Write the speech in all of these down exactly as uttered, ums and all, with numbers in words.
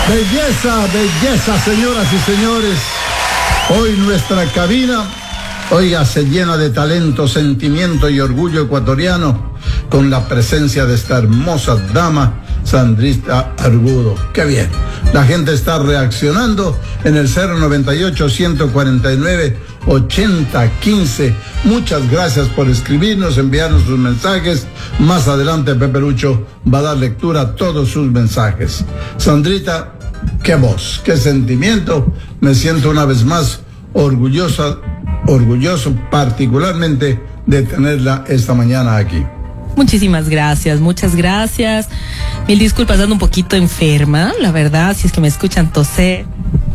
Belleza, belleza, señoras y señores. Hoy nuestra cabina, oiga, se llena de talento, sentimiento y orgullo ecuatoriano con la presencia de esta hermosa dama, Sandrita Argudo. ¡Qué bien! La gente está reaccionando en el cero noventa y ocho, ciento cuarenta y nueve, ochenta quince. Muchas gracias por escribirnos, enviarnos sus mensajes. Más adelante Pepe Lucho va a dar lectura a todos sus mensajes. Sandrita, qué voz, qué sentimiento. Me siento una vez más orgullosa, orgulloso particularmente de tenerla esta mañana aquí. Muchísimas gracias, muchas gracias. Mil disculpas, ando un poquito enferma, la verdad, si es que me escuchan toser.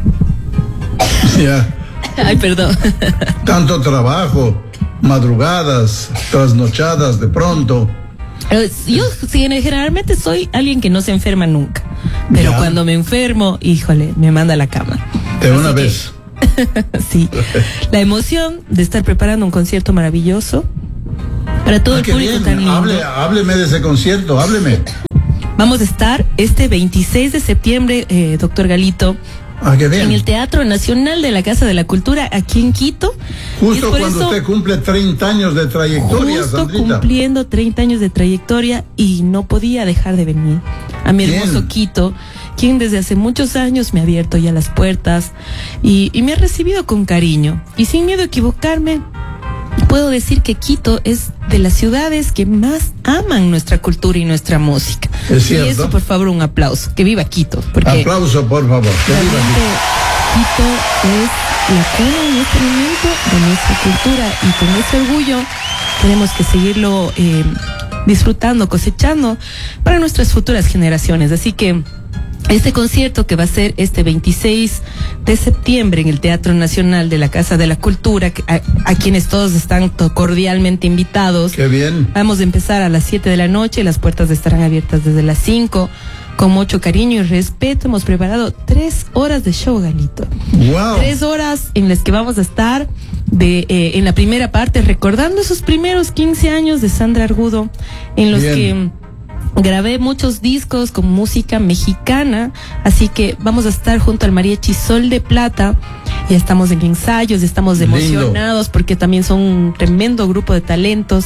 Ya. Ay, perdón. Tanto trabajo, madrugadas, trasnochadas de pronto. Eh, Yo sí, generalmente soy alguien que no se enferma nunca, pero Ya. cuando me enfermo, híjole, me manda a la cama. De una Así vez. que, sí, la emoción de estar preparando un concierto maravilloso para todo Ah, el qué público bien. tan lindo. Hable, hábleme de ese concierto, hábleme. Vamos a estar este veintiséis de septiembre, eh, doctor Galito, Ah, qué bien. en el Teatro Nacional de la Casa de la Cultura, aquí en Quito. Justo Y es por cuando eso, usted cumple treinta años de trayectoria, justo Sandrita. cumpliendo treinta años de trayectoria, y no podía dejar de venir a mi Bien. hermoso Quito, quien desde hace muchos años me ha abierto ya las puertas y, y me ha recibido con cariño. Y sin miedo a equivocarme, puedo decir que Quito es de las ciudades que más aman nuestra cultura y nuestra música. Es Y cierto. eso, por favor, un aplauso. Que viva Quito. Porque Aplauso, por favor. Que viva realmente Quito. Quito es la cuna en este momento de nuestra cultura, y con ese orgullo tenemos que seguirlo eh, disfrutando, cosechando para nuestras futuras generaciones. Así que este concierto, que va a ser este veintiséis de septiembre en el Teatro Nacional de la Casa de la Cultura, que- a, a quienes todos están to- cordialmente invitados. Qué bien. Vamos a empezar a las siete de la noche, las puertas estarán abiertas desde las cinco. Con mucho cariño y respeto hemos preparado tres horas de show, Galito. Wow. Tres horas en las que vamos a estar de eh, en la primera parte recordando esos primeros quince años de Sandra Argudo, en los Bien. que grabé muchos discos con música mexicana, así que vamos a estar junto al Mariachi Sol de Plata. Ya estamos en ensayos, estamos Lindo. emocionados porque también son un tremendo grupo de talentos.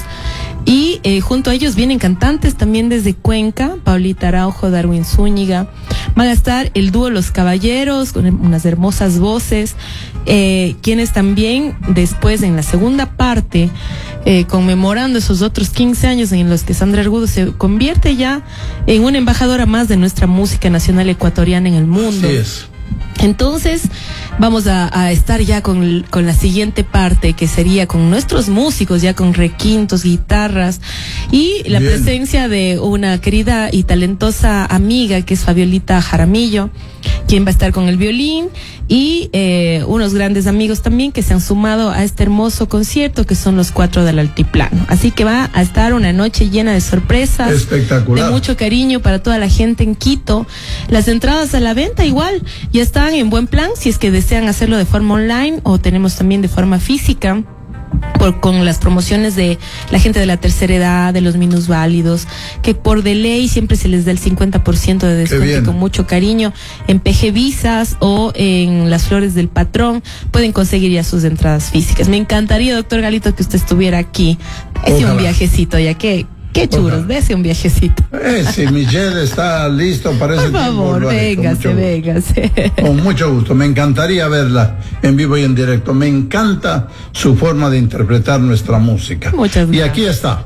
Y eh, junto a ellos vienen cantantes también desde Cuenca, Paulita Araujo, Darwin Zúñiga. Van a estar el dúo Los Caballeros, con unas hermosas voces, eh, quienes también después, en la segunda parte, eh, conmemorando esos otros quince años en los que Sandra Argudo se convierte ya en una embajadora más de nuestra música nacional ecuatoriana en el mundo. Así es. Entonces, vamos a, a estar ya con, con la siguiente parte, que sería con nuestros músicos, ya con requintos, guitarras, y la Bien. presencia de una querida y talentosa amiga, que es Fabiolita Jaramillo, quien va a estar con el violín, y eh, unos grandes amigos también que se han sumado a este hermoso concierto, que son los Cuatro del Altiplano. Así que va a estar una noche llena de sorpresas, Espectacular. de mucho cariño para toda la gente en Quito. Las entradas a la venta igual ya están en buen plan, si es que desean hacerlo de forma online, o tenemos también de forma física, por, con las promociones de la gente de la tercera edad, de los minusválidos, que por de ley siempre se les da el cincuenta por ciento de descuento, bien. con mucho cariño. En P G Visas o en Las Flores del Patrón pueden conseguir ya sus entradas físicas. Me encantaría, doctor Galito, que usted estuviera aquí. Es un Ojalá. viajecito, ya que qué churos, Ojalá. dése un viajecito. Eh, si Michelle está listo para ese Por favor, tiempo, lo haré con véngase, mucho gusto. véngase. Con mucho gusto, me encantaría verla en vivo y en directo. Me encanta su forma de interpretar nuestra música. Muchas Y gracias. aquí está,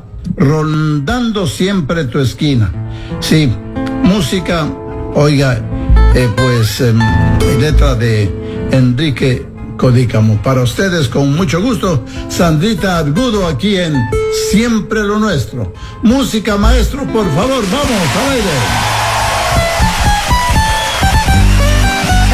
rondando siempre tu esquina. Sí, música, oiga, eh, pues eh, letra de Enrique Codícamo. Para ustedes, con mucho gusto, Sandrita Argudo aquí en Siempre lo Nuestro. Música, maestro, por favor, vamos al aire.